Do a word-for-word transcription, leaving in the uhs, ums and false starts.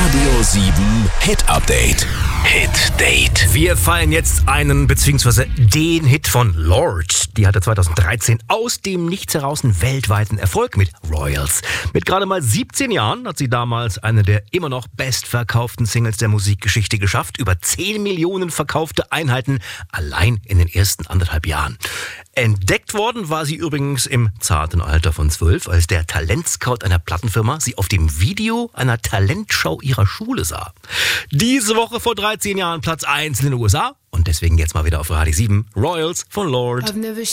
Radio sieben Hit Update. Hit Date. Wir feiern jetzt einen bzw. den Hit von Lorde. Die hatte zweitausenddreizehn aus dem Nichts heraus einen weltweiten Erfolg mit Royals. Mit gerade mal siebzehn Jahren hat sie damals eine der immer noch bestverkauften Singles der Musikgeschichte geschafft. Über zehn Millionen verkaufte Einheiten allein in den ersten anderthalb Jahren. Entdeckt worden war sie übrigens im zarten Alter von zwölf, als der Talentscout einer Plattenfirma sie auf dem Video einer Talentschau ihrer Schule sah. Diese Woche vor dreizehn Jahren Platz eins in den U S A und deswegen jetzt mal wieder auf Radio sieben, Royals von Lorde.